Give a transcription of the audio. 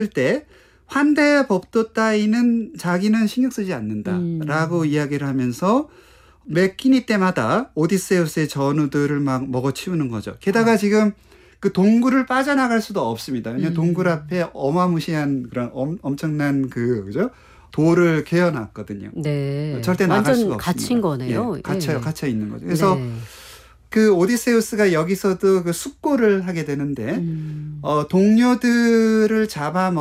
때 환대의 법도 따위는 자기는 신경 쓰지 않는다라고 이야기를 하면서 매 끼니 때마다 오디세우스의 전우들을 막 먹어치우는 거죠. 게다가 지금 그 동굴을 빠져나갈 수도 없습니다. 왜냐하면 동굴 앞에 어마무시한 그런 엄청난 그죠? 돌을 개어놨거든요. 네. 절대 나갈 수가 완전 없습니다. 갇힌 거네요. 예, 갇혀 있는 거죠. 그래서 네. 그 오디세우스가 여기서도 그 숙고를 하게 되는데 동료들을 잡아